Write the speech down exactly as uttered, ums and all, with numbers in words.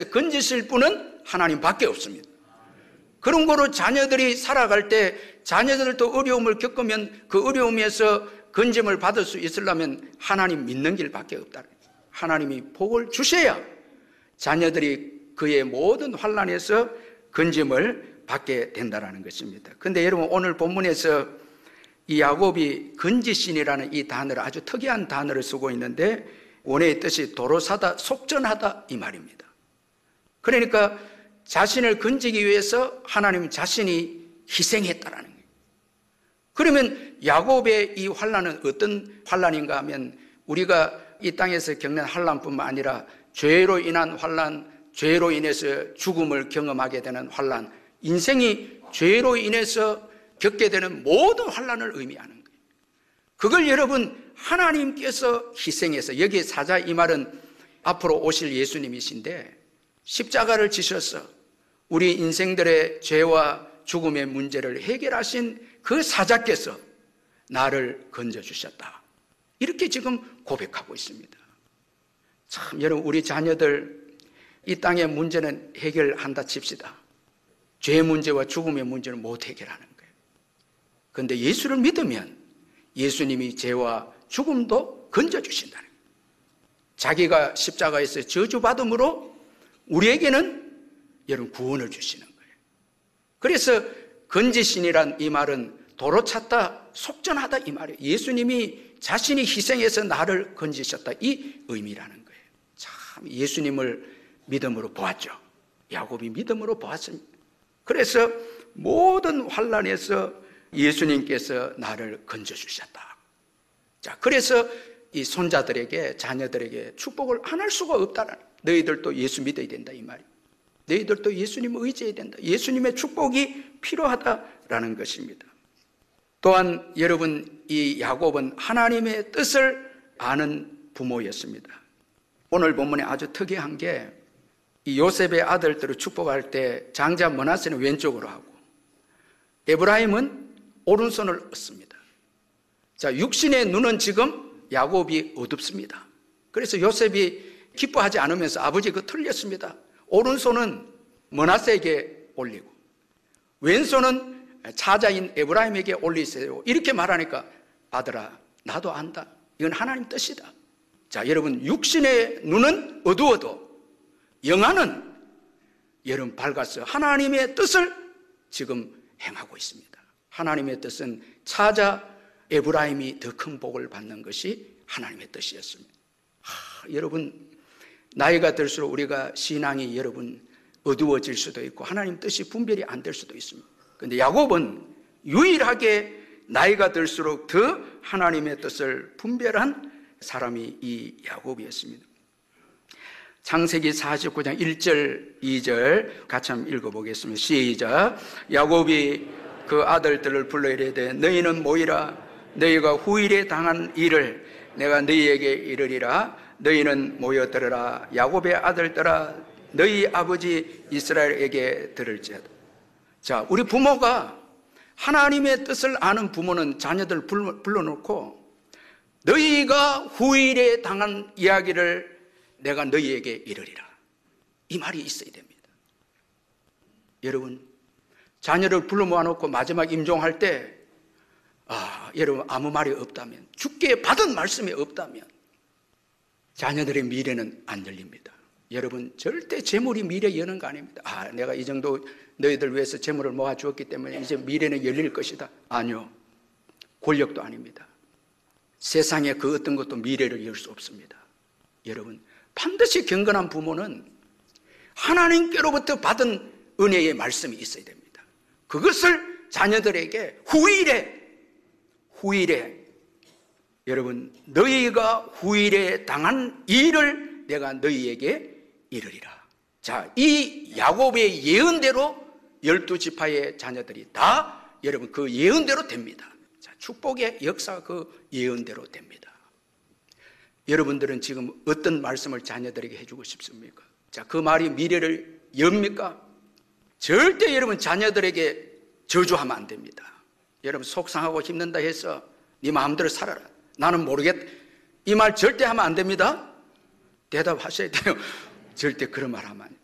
건지실 분은 하나님밖에 없습니다. 그런 거로 자녀들이 살아갈 때 자녀들도 어려움을 겪으면 그 어려움에서 건짐을 받을 수 있으려면 하나님 믿는 길밖에 없다. 하나님이 복을 주셔야 자녀들이 그의 모든 환난에서 건짐을 받게 된다는 것입니다. 그런데 여러분, 오늘 본문에서 이 야곱이 건지신이라는 이 단어를, 아주 특이한 단어를 쓰고 있는데 원어의 뜻이 도로사다, 속전하다 이 말입니다. 그러니까 자신을 건지기 위해서 하나님 자신이 희생했다라는 거예요. 그러면 야곱의 이 환난은 어떤 환난인가 하면 우리가 이 땅에서 겪는 환난뿐만 아니라 죄로 인한 환난, 죄로 인해서 죽음을 경험하게 되는 환난, 인생이 죄로 인해서 겪게 되는 모든 환난을 의미하는 거예요. 그걸 여러분 하나님께서 희생해서, 여기 사자 이 말은 앞으로 오실 예수님이신데 십자가를 지셔서 우리 인생들의 죄와 죽음의 문제를 해결하신 그 사자께서 나를 건져주셨다, 이렇게 지금 고백하고 있습니다. 참, 여러분, 우리 자녀들 이 땅의 문제는 해결한다 칩시다. 죄 문제와 죽음의 문제는 못 해결하는 거예요. 그런데 예수를 믿으면 예수님이 죄와 죽음도 건져주신다는 거예요. 자기가 십자가에서 저주받음으로 우리에게는 여러분 구원을 주시는 거예요. 그래서 건지신이란 이 말은 도로 찾다, 속전하다 이 말이에요. 예수님이 자신이 희생해서 나를 건지셨다, 이 의미라는 거예요. 참, 예수님을 믿음으로 보았죠. 야곱이 믿음으로 보았습니다. 그래서 모든 환난에서 예수님께서 나를 건져주셨다. 자, 그래서 이 손자들에게, 자녀들에게 축복을 안 할 수가 없다는, 너희들도 예수 믿어야 된다 이 말이에요. 너희들도 예수님을 의지해야 된다. 예수님의 축복이 필요하다라는 것입니다. 또한 여러분, 이 야곱은 하나님의 뜻을 아는 부모였습니다. 오늘 본문에 아주 특이한 게, 이 요셉의 아들들을 축복할 때 장자 므낫세는 왼쪽으로 하고 에브라임은 오른손을 얻습니다. 자, 육신의 눈은 지금 야곱이 어둡습니다. 그래서 요셉이 기뻐하지 않으면서 아버지 그 틀렸습니다. 오른손은 므낫세에게 올리고 왼손은 차자인 에브라임에게 올리세요, 이렇게 말하니까 아들아, 나도 안다, 이건 하나님 뜻이다. 자, 여러분, 육신의 눈은 어두워도 영안은 여러분 밝아서 하나님의 뜻을 지금 행하고 있습니다. 하나님의 뜻은 차자 에브라임이 더 큰 복을 받는 것이 하나님의 뜻이었습니다. 하, 여러분, 나이가 들수록 우리가 신앙이 여러분 어두워질 수도 있고 하나님 뜻이 분별이 안 될 수도 있습니다. 그런데 야곱은 유일하게 나이가 들수록 더 하나님의 뜻을 분별한 사람이 이 야곱이었습니다. 창세기 사십구 장 일 절 이 절 같이 한번 읽어보겠습니다. 시작. 야곱이 그 아들들을 불러 이르되 너희는 모이라, 너희가 후일에 당한 일을 내가 너희에게 이르리라. 너희는 모여 들으라. 야곱의 아들들아, 너희 아버지 이스라엘에게 들을지어다. 자, 우리 부모가, 하나님의 뜻을 아는 부모는 자녀들 불러놓고 너희가 후일에 당한 이야기를 내가 너희에게 이르리라, 이 말이 있어야 됩니다. 여러분, 자녀를 불러 모아놓고 마지막 임종할 때 아, 여러분, 아무 말이 없다면, 주께 받은 말씀이 없다면 자녀들의 미래는 안 열립니다. 여러분, 절대 재물이 미래 여는 거 아닙니다. 아, 내가 이 정도 너희들 위해서 재물을 모아 주었기 때문에 이제 미래는 열릴 것이다. 아니요, 권력도 아닙니다. 세상에 그 어떤 것도 미래를 열 수 없습니다. 여러분, 반드시 경건한 부모는 하나님께로부터 받은 은혜의 말씀이 있어야 됩니다. 그것을 자녀들에게 후일에 후일에 여러분, 너희가 후일에 당한 일을 내가 너희에게 이르리라. 자, 이 야곱의 예언대로 열두 지파의 자녀들이 다 여러분 그 예언대로 됩니다. 자, 축복의 역사가 그 예언대로 됩니다. 여러분들은 지금 어떤 말씀을 자녀들에게 해주고 싶습니까? 자, 그 말이 미래를 엽니까? 절대 여러분 자녀들에게 저주하면 안 됩니다. 여러분, 속상하고 힘든다 해서 네 마음대로 살아라, 나는 모르겠다, 이 말 절대 하면 안 됩니다. 대답하셔야 돼요. 절대 그런 말 하면 안 돼요.